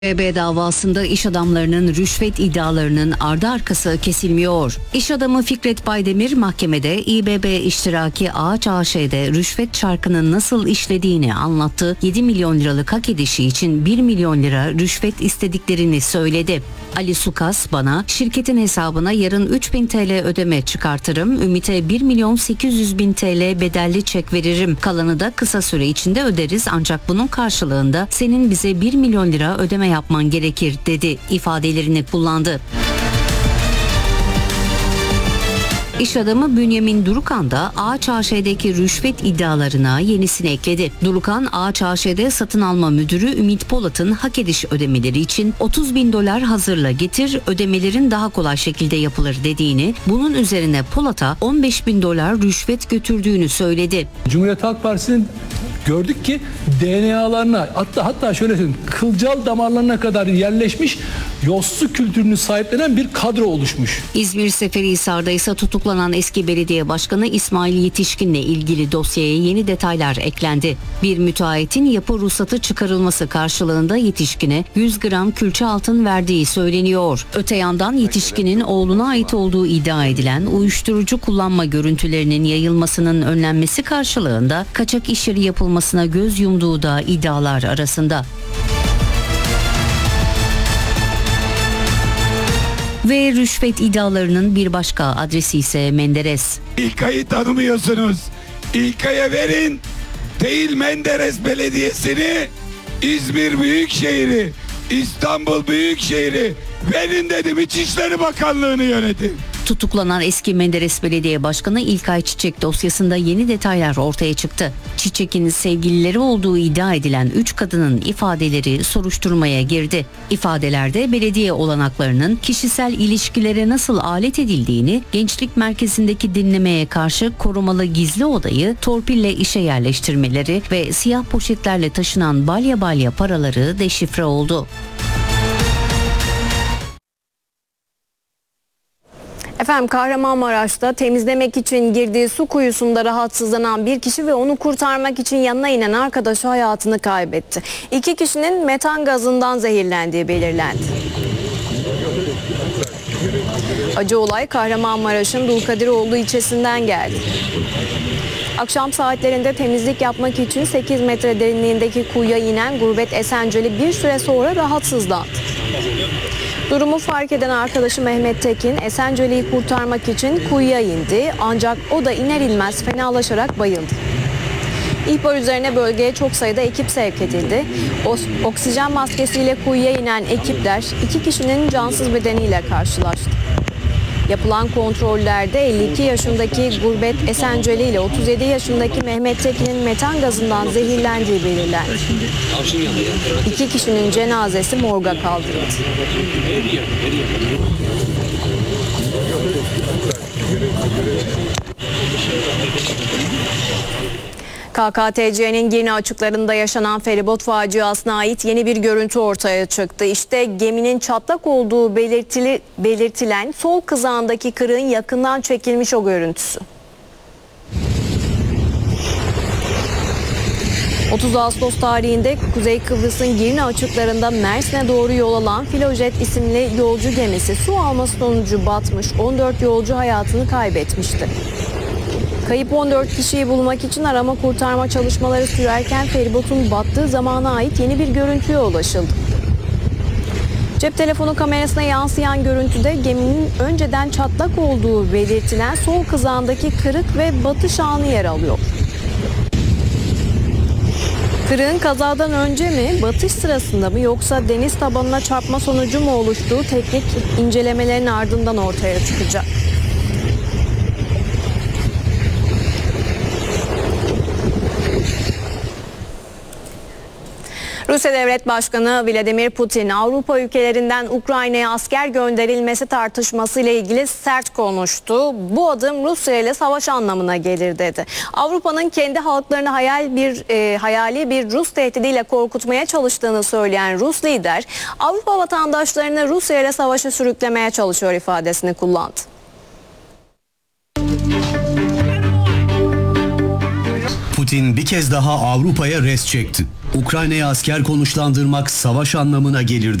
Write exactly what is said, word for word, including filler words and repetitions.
İ B B davasında iş adamlarının rüşvet iddialarının ardı arkası kesilmiyor. İş adamı Fikret Baydemir mahkemede İ B B iştiraki Ağaç A Ş'de rüşvet çarkının nasıl işlediğini anlattı. yedi milyon liralık hak edişi için bir milyon lira rüşvet istediklerini söyledi. Ali Sukas bana şirketin hesabına yarın üç bin T L ödeme çıkartırım. Ümit'e bir milyon sekiz yüz bin T L bedelli çek veririm. Kalanı da kısa süre içinde öderiz ancak bunun karşılığında senin bize bir milyon lira ödeme yapman gerekir dedi ifadelerini kullandı. İş adamı Bünyamin Durukan da Ağaç A Ş'deki rüşvet iddialarına yenisini ekledi. Durukan, Ağaç A Ş'de satın alma müdürü Ümit Polat'ın hak ediş ödemeleri için otuz bin dolar hazırla getir, ödemelerin daha kolay şekilde yapılır dediğini, bunun üzerine Polat'a on beş bin dolar rüşvet götürdüğünü söyledi. Cumhuriyet Halk Partisi'nin gördük ki D N A'larına, hatta hatta şöyle söyleyeyim, kılcal damarlarına kadar yerleşmiş yossu kültürünü sahiplenen bir kadro oluşmuş. İzmir Seferihisar'da ise tutuklanan eski belediye başkanı İsmail Yetişkin'le ilgili dosyaya yeni detaylar eklendi. Bir müteahhitin yapı ruhsatı çıkarılması karşılığında Yetişkin'e yüz gram külçe altın verdiği söyleniyor. Öte yandan Yetişkin'in oğluna ait olduğu iddia edilen uyuşturucu kullanma görüntülerinin yayılmasının önlenmesi karşılığında kaçak iş yeri yapılmasına göz yumduğu da iddialar arasında. Ve rüşvet iddialarının bir başka adresi ise Menderes. İlkay'ı tanımıyorsunuz. İlkay'a verin. Değil Menderes Belediyesi'ni, İzmir Büyükşehir'i, İstanbul Büyükşehir'i verin dedim. İçişleri Bakanlığı'nı yönetin. Tutuklanan eski Menderes Belediye Başkanı İlkay Çiçek dosyasında yeni detaylar ortaya çıktı. Çiçek'in sevgilileri olduğu iddia edilen üç kadının ifadeleri soruşturmaya girdi. İfadelerde belediye olanaklarının kişisel ilişkilere nasıl alet edildiğini, gençlik merkezindeki dinlemeye karşı korumalı gizli odayı torpille işe yerleştirmeleri ve siyah poşetlerle taşınan balya balya paraları deşifre oldu. Efendim, Kahramanmaraş'ta temizlemek için girdiği su kuyusunda rahatsızlanan bir kişi ve onu kurtarmak için yanına inen arkadaşı hayatını kaybetti. İki kişinin metan gazından zehirlendiği belirlendi. Acı olay Kahramanmaraş'ın Dulkadiroğlu ilçesinden geldi. Akşam saatlerinde temizlik yapmak için sekiz metre derinliğindeki kuyuya inen Gurbet Esenceli bir süre sonra rahatsızlandı. Durumu fark eden arkadaşı Mehmet Tekin Esenceli'yi kurtarmak için kuyuya indi ancak o da iner inmez fenalaşarak bayıldı. İhbar üzerine bölgeye çok sayıda ekip sevk edildi. Oksijen maskesiyle kuyuya inen ekipler iki kişinin cansız bedeniyle karşılaştı. Yapılan kontrollerde elli iki yaşındaki Gurbet Esenceli ile otuz yedi yaşındaki Mehmet Tekin'in metan gazından zehirlendiği belirlendi. İki kişinin cenazesi morga kaldırıldı. K K T C'nin Girne açıklarında yaşanan feribot faciasına ait yeni bir görüntü ortaya çıktı. İşte geminin çatlak olduğu belirtili, belirtilen sol kızağındaki kırığın yakından çekilmiş o görüntüsü. otuz Ağustos tarihinde Kuzey Kıbrıs'ın Girne açıklarında Mersin'e doğru yol alan Filojet isimli yolcu gemisi su alması sonucu batmış, on dört yolcu hayatını kaybetmişti. Kayıp on dört kişiyi bulmak için arama kurtarma çalışmaları sürerken feribotun battığı zamana ait yeni bir görüntüye ulaşıldı. Cep telefonu kamerasına yansıyan görüntüde geminin önceden çatlak olduğu belirtilen sol kızağındaki kırık ve batış anı yer alıyor. Kırığın kazadan önce mi, batış sırasında mı yoksa deniz tabanına çarpma sonucu mu oluştuğu teknik incelemelerin ardından ortaya çıkacak. Rusya Devlet Başkanı Vladimir Putin, Avrupa ülkelerinden Ukrayna'ya asker gönderilmesi tartışması ile ilgili sert konuştu. Bu adım Rusya ile savaş anlamına gelir dedi. Avrupa'nın kendi halklarını hayal bir e, hayali bir Rus tehdidiyle korkutmaya çalıştığını söyleyen Rus lider, Avrupa vatandaşlarını Rusya ile savaşa sürüklemeye çalışıyor ifadesini kullandı. Putin bir kez daha Avrupa'ya res çekti. Ukrayna'ya asker konuşlandırmak savaş anlamına gelirdi.